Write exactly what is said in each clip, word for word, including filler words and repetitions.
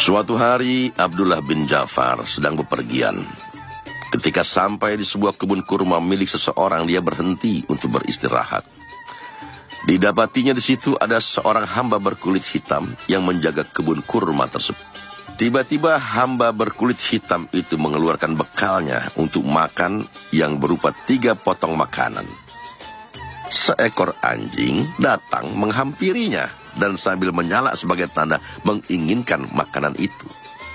Suatu hari Abdullah bin Ja'far sedang bepergian. Ketika sampai di sebuah kebun kurma milik seseorang, dia berhenti untuk beristirahat. Didapatinya di situ ada seorang hamba berkulit hitam yang menjaga kebun kurma tersebut. Tiba-tiba hamba berkulit hitam itu mengeluarkan bekalnya untuk makan yang berupa tiga potong makanan. Seekor anjing datang menghampirinya dan sambil menyala sebagai tanda menginginkan makanan itu.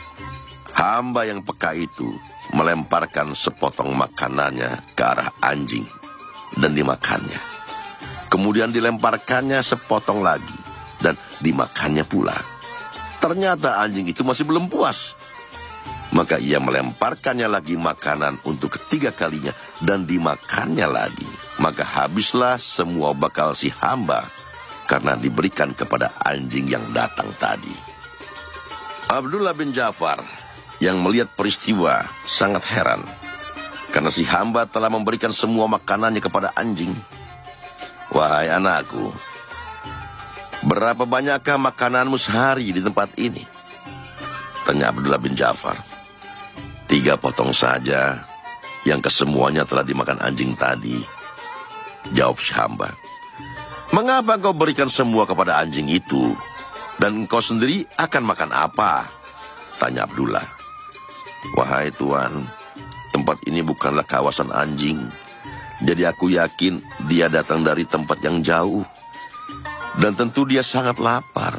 Hamba yang peka itu melemparkan sepotong makanannya ke arah anjing dan dimakannya. Kemudian dilemparkannya sepotong lagi dan dimakannya pula. Ternyata anjing itu masih belum puas. Maka ia melemparkannya lagi makanan untuk ketiga kalinya dan dimakannya lagi. Maka habislah semua bekal si hamba karena diberikan kepada anjing yang datang tadi. Abdullah bin Ja'far yang melihat peristiwa sangat heran karena si hamba telah memberikan semua makanannya kepada anjing. Wahai anakku, berapa banyakkah makananmu sehari di tempat ini? Tanya Abdullah bin Ja'far. Tiga potong saja, yang kesemuanya telah dimakan anjing tadi. Jawab si hamba. Mengapa kau berikan semua kepada anjing itu? Dan engkau sendiri akan makan apa? Tanya Abdullah. Wahai Tuan, tempat ini bukanlah kawasan anjing. Jadi aku yakin dia datang dari tempat yang jauh. Dan tentu dia sangat lapar.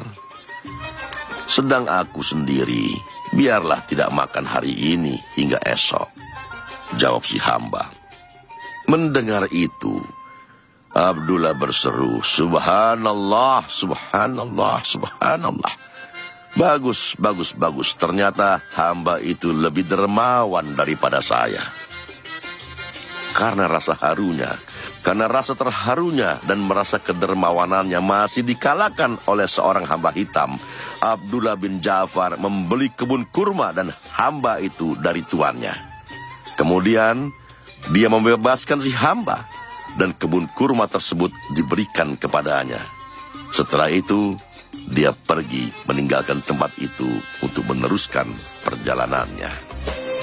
Sedang aku sendiri, biarlah tidak makan hari ini hingga esok. Jawab si hamba. Mendengar itu, Abdullah berseru, Subhanallah, Subhanallah, Subhanallah. Bagus, bagus, bagus. Ternyata hamba itu lebih dermawan daripada saya. Karena rasa harunya, karena rasa terharunya dan merasa kedermawanannya masih dikalahkan oleh seorang hamba hitam, Abdullah bin Ja'far membeli kebun kurma dan hamba itu dari tuannya. Kemudian dia membebaskan si hamba dan kebun kurma tersebut diberikan kepadanya. Setelah itu dia pergi meninggalkan tempat itu untuk meneruskan perjalanannya.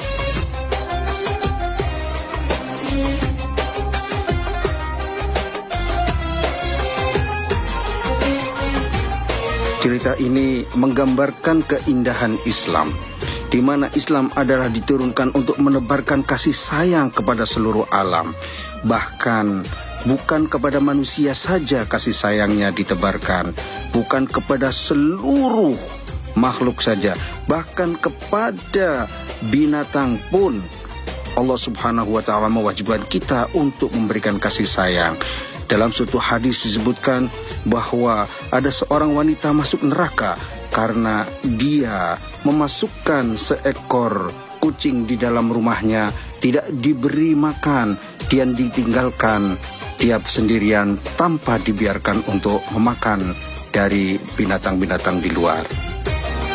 Cerita ini menggambarkan keindahan Islam, di mana Islam adalah diturunkan untuk menebarkan kasih sayang kepada seluruh alam. Bahkan bukan kepada manusia saja kasih sayangnya ditebarkan, bukan kepada seluruh makhluk saja, bahkan kepada binatang pun Allah Subhanahu wa Ta'ala mewajibkan kita untuk memberikan kasih sayang. Dalam suatu hadis disebutkan bahwa ada seorang wanita masuk neraka karena dia memasukkan seekor kucing di dalam rumahnya, tidak diberi makan, dan ditinggalkan tiap sendirian tanpa dibiarkan untuk memakan dari binatang-binatang di luar.